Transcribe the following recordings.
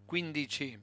15.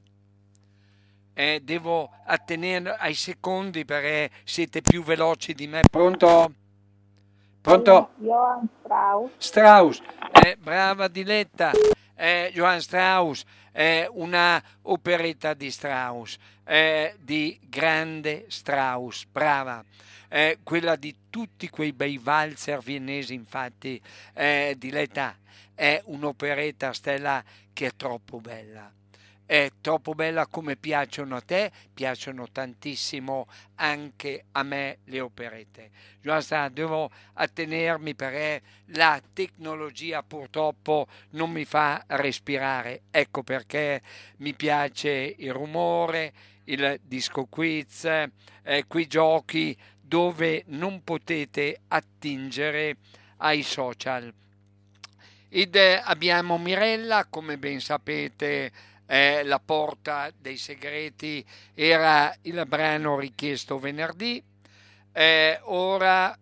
Devo attenere ai secondi perché siete più veloci di me. Pronto? Pronto? Johann Strauss. Strauss, brava Diletta. Johann Strauss è una operetta di Strauss, di grande Strauss, brava. Quella di tutti quei bei valzer viennesi, infatti, Diletta, è un'operetta, Stella, che è troppo bella. È troppo bella come piacciono a te, piacciono tantissimo anche a me le operette. Giusto, devo attenermi perché la tecnologia purtroppo non mi fa respirare. Ecco perché mi piace il rumore, il disco quiz, quei giochi dove non potete attingere ai social. Abbiamo Mirella, come ben sapete, La porta dei segreti era il brano richiesto venerdì. Ora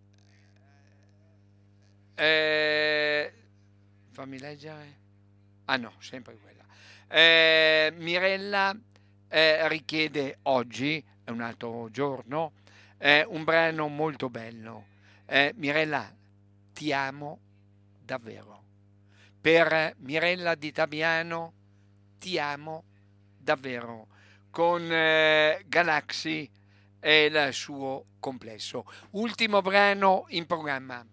eh, fammi leggere. Ah no, sempre quella. Mirella richiede oggi, è un altro giorno, un brano molto bello. Mirella, ti amo davvero. Per Mirella Di Tabiano, ti amo davvero. Con Galaxy e il suo complesso. Ultimo brano in programma.